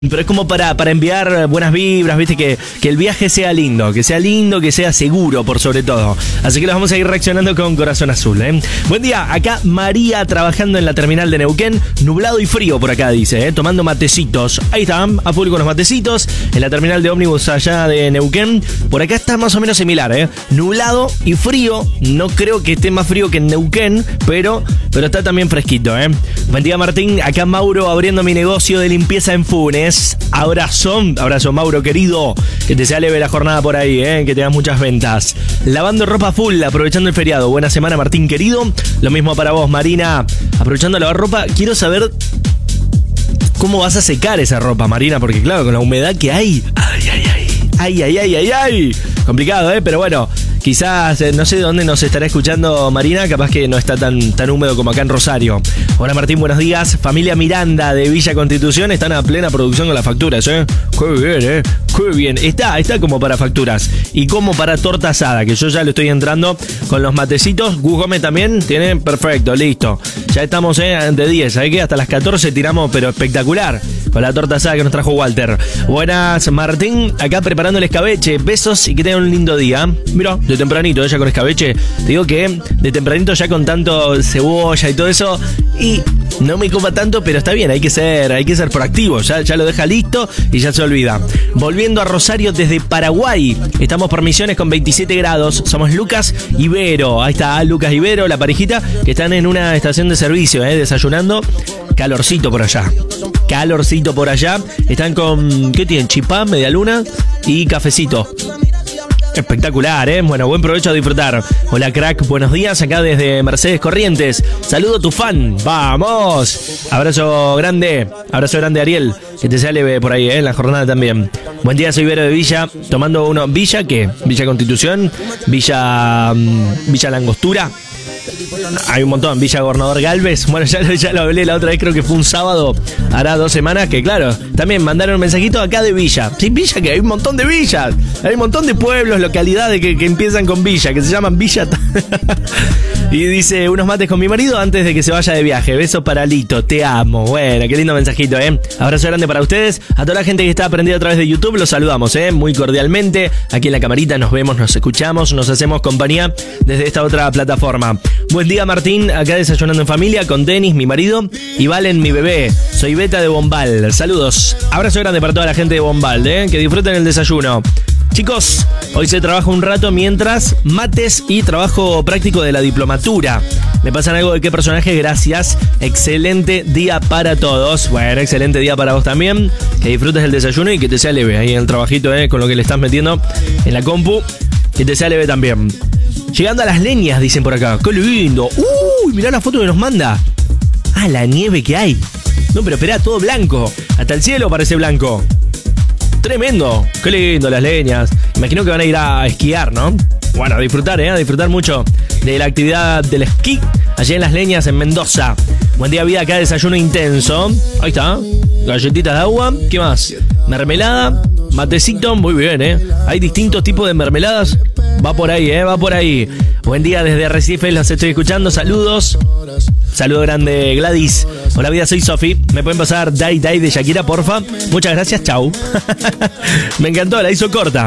Pero es como para enviar buenas vibras, viste, que el viaje sea lindo, que sea seguro por sobre todo. Así que los vamos a ir reaccionando con Corazón Azul, ¿eh? Buen día, acá María trabajando en la terminal de Neuquén, nublado y frío por acá, dice, tomando matecitos. Ahí están, a full con los matecitos, en la terminal de ómnibus allá de Neuquén. Por acá está más o menos similar, nublado y frío, no creo que esté más frío que en Neuquén, pero está también fresquito, Buen día, Martín, acá Mauro abriendo mi negocio de limpieza en Funes. Abrazo Mauro querido, que te sea leve la jornada por ahí, que tengas muchas ventas. Lavando ropa full, aprovechando el feriado. Buena semana, Martín querido. Lo mismo para vos, Marina, aprovechando a lavar ropa. Quiero saber cómo vas a secar esa ropa, Marina, porque claro, con la humedad que hay. Ay. Complicado, pero bueno, quizás, no sé de dónde nos estará escuchando Marina, capaz que no está tan húmedo como acá en Rosario. Hola Martín, buenos días. Familia Miranda de Villa Constitución están a plena producción con las facturas, Qué bien, Está como para facturas y como para torta asada, que yo ya lo estoy entrando con los matecitos. Gus Gómez también tiene, perfecto, listo. Ya estamos de 10, ¿sabes qué? Hasta las 14 tiramos, pero espectacular, con la torta asada que nos trajo Walter. Buenas, Martín, acá preparando el escabeche. Besos y que tengan un lindo día. Mira, de tempranito, ya con escabeche. Te digo que de tempranito ya con tanto cebolla y todo eso, y no me copa tanto, pero está bien, hay que ser proactivo. Ya lo deja listo y ya se olvida. Volviendo a Rosario desde Paraguay. Estamos por Misiones con 27 grados. Somos Lucas y Vero. Ahí está Lucas y Vero, la parejita, que están en una estación de servicio, desayunando. Calorcito por allá. Están con, ¿qué tienen? Chipá, media luna y cafecito. Espectacular, Bueno, buen provecho a disfrutar. Hola, crack, buenos días, acá desde Mercedes Corrientes. Saludo a tu fan, ¡vamos! Abrazo grande, Ariel, que te sea leve por ahí, en la jornada también. Buen día, soy Vero de Villa, tomando uno. ¿Villa qué? Villa Constitución, Villa Langostura. Hay un montón, Villa Gobernador Galvez. Bueno, ya lo hablé la otra vez, creo que fue un sábado, hará 2 semanas, que claro, también mandaron un mensajito acá de Villa. Sí, Villa, que hay un montón de villas, hay un montón de pueblos, localidades que empiezan con Villa, que se llaman Villa. Y dice, unos mates con mi marido antes de que se vaya de viaje. Besos para Lito, te amo. Bueno, qué lindo mensajito, Abrazo grande para ustedes. A toda la gente que está aprendida a través de YouTube, los saludamos, muy cordialmente. Aquí en la camarita nos vemos, nos escuchamos, nos hacemos compañía desde esta otra plataforma. Buen día, Martín, acá desayunando en familia con Denis, mi marido, y Valen, mi bebé. Soy Beta de Bombal. Saludos. Abrazo grande para toda la gente de Bombal, que disfruten el desayuno. Chicos, hoy se trabaja un rato mientras mates y trabajo práctico de la diplomatura. Me pasan algo de qué personaje, gracias. Excelente día para todos. Bueno, excelente día para vos también. Que disfrutes el desayuno y que te sea leve ahí en el trabajito, con lo que le estás metiendo en la compu. Que te sea leve también. Llegando a las leñas, dicen por acá. ¡Qué lindo! ¡Uy! Mirá la foto que nos manda. ¡Ah, la nieve que hay! No, pero esperá, todo blanco. Hasta el cielo parece blanco. Tremendo, qué lindo las leñas. Imagino que van a ir a esquiar, ¿no? Bueno, a disfrutar mucho de la actividad del esquí allá en las leñas en Mendoza. Buen día, vida, acá desayuno intenso. Ahí está, galletitas de agua. ¿Qué más? Mermelada, matecito, muy bien, Hay distintos tipos de mermeladas. Va por ahí, Buen día desde Arrecife, los estoy escuchando, saludos. Saludo grande, Gladys. Hola, vida, soy Sofi. ¿Me pueden pasar Die Die de Shakira, porfa? Muchas gracias, chau. Me encantó, la hizo corta.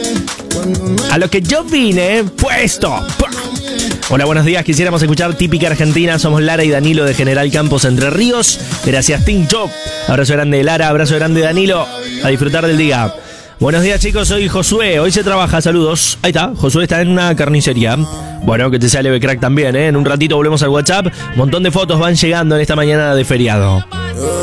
A lo que yo vine, puesto. Hola, buenos días. Quisiéramos escuchar Típica Argentina. Somos Lara y Danilo de General Campos, Entre Ríos. Gracias, Tincho. Abrazo grande, Lara. Abrazo grande, Danilo. A disfrutar del día. Buenos días, chicos, soy Josué, hoy se trabaja, saludos. Ahí está, Josué está en una carnicería. Bueno, que te sea leve, crack, también, En un ratito volvemos al WhatsApp. Un montón de fotos van llegando en esta mañana de feriado.